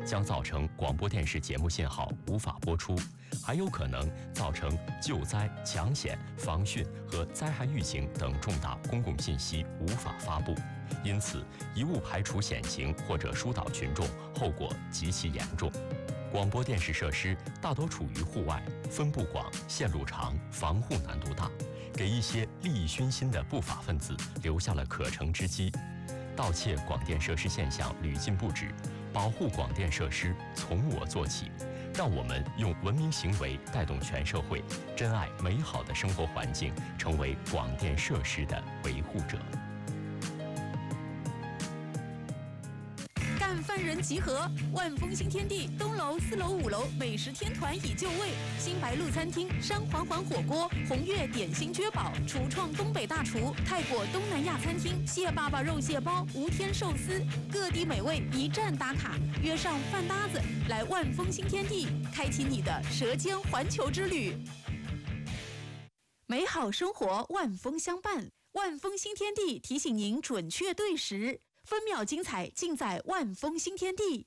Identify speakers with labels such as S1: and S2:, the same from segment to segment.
S1: 将造成广播电视节目信号无法播出，还有可能造成救灾、抢险、防汛和灾害预警等重大公共信息无法发布。因此，一勿排除险情或者疏导群众，后果极其严重。广播电视设施大多处于户外，分布广、线路长，防护难度大，给一些利益熏心的不法分子留下了可乘之机。盗窃广电设施现象屡禁不止，保护广电设施从我做起，让我们用文明行为带动全社会，珍爱美好的生活环境，成为广电设施的维护者。
S2: 干饭人集合，万丰新天地东楼、4楼、5楼美食天团已就位，新白鹿餐厅、山环环火锅、红月点心绝宝、厨创东北大厨、泰国东南亚餐厅、蟹爸爸肉蟹包、无天寿司，各地美味一站打卡，约上饭搭子来万丰新天地，开启你的舌尖环球之旅。美好生活万丰相伴，万丰新天地提醒您准确对时。分秒精彩尽在万丰新天地。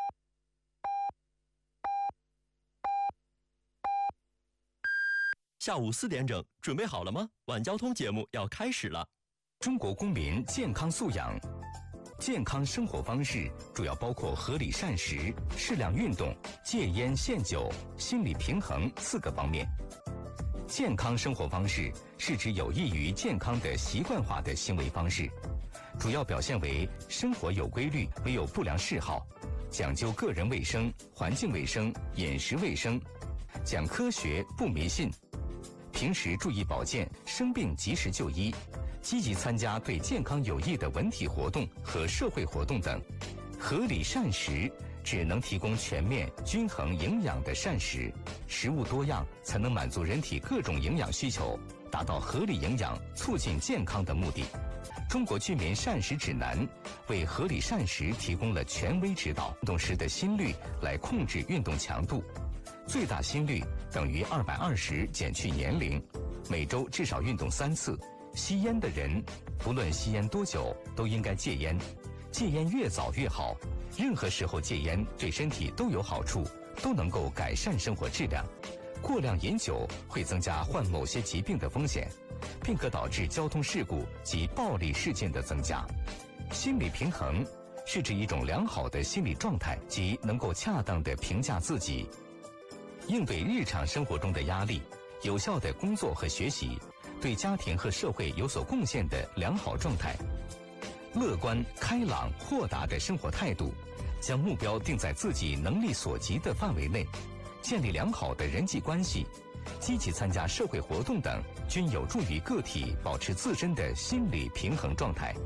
S1: 下午4点整，准备好了吗？晚交通节目要开始了。
S3: 中国公民健康素养，健康生活方式主要包括合理膳食、适量运动、戒烟限酒、心理平衡4个方面。健康生活方式是指有益于健康的习惯化的行为方式，主要表现为生活有规律，没有不良嗜好，讲究个人卫生、环境卫生、饮食卫生，讲科学不迷信，平时注意保健，生病及时就医，积极参加对健康有益的文体活动和社会活动等。合理膳食只能提供全面、均衡营养的膳食，食物多样才能满足人体各种营养需求，达到合理营养、促进健康的目的。中国居民膳食指南为合理膳食提供了权威指导，运动时的心率来控制运动强度，最大心率等于220减去年龄，每周至少运动3次。吸烟的人，不论吸烟多久，都应该戒烟，戒烟越早越好。任何时候戒烟对身体都有好处，都能够改善生活质量。过量饮酒会增加患某些疾病的风险，并可导致交通事故及暴力事件的增加。心理平衡是指一种良好的心理状态，即能够恰当地评价自己，应对日常生活中的压力，有效的工作和学习，对家庭和社会有所贡献的良好状态。乐观、开朗、豁达的生活态度，将目标定在自己能力所及的范围内，建立良好的人际关系，积极参加社会活动等，均有助于个体保持自身的心理平衡状态。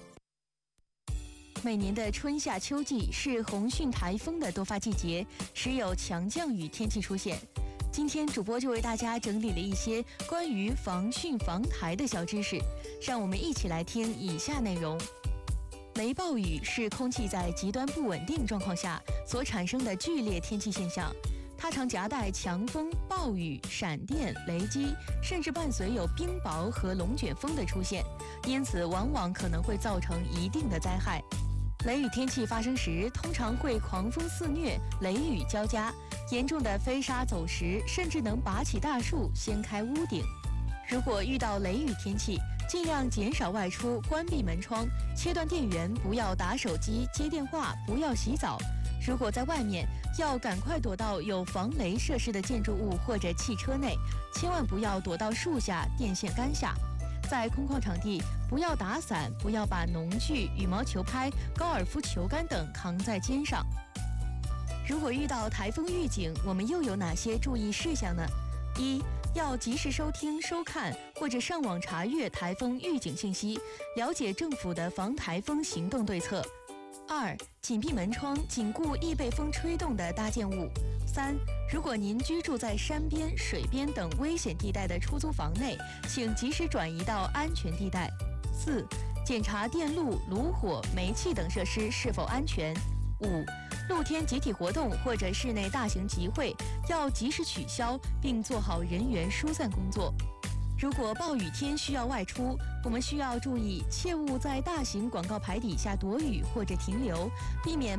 S4: 每年的春夏秋季是红汛台风的多发季节，时有强降雨天气出现。今天主播就为大家整理了一些关于防汛防台的小知识，让我们一起来听以下内容。雷暴雨是空气在极端不稳定状况下所产生的剧烈天气现象，它常夹带强风、暴雨、闪电、雷击，甚至伴随有冰雹和龙卷风的出现，因此往往可能会造成一定的灾害。雷雨天气发生时，通常会狂风肆虐，雷雨交加，严重的飞沙走石，甚至能拔起大树、掀开屋顶。如果遇到雷雨天气，尽量减少外出，关闭门窗，切断电源，不要打手机、接电话，不要洗澡。如果在外面，要赶快躲到有防雷设施的建筑物或者汽车内，千万不要躲到树下、电线杆下。在空旷场地，不要打伞，不要把农具、羽毛球拍、高尔夫球杆等扛在肩上。如果遇到台风预警，我们又有哪些注意事项呢？一、要及时收听、收看或者上网查阅台风预警信息，了解政府的防台风行动对策。2、紧闭门窗，紧固易被风吹动的搭建物。3、如果您居住在山边、水边等危险地带的出租房内，请及时转移到安全地带。4、检查电路、炉火、煤气等设施是否安全。5、露天集体活动或者室内大型集会要及时取消，并做好人员疏散工作。如果暴雨天需要外出，我们需要注意，切勿在大型广告牌底下躲雨或者停留，避免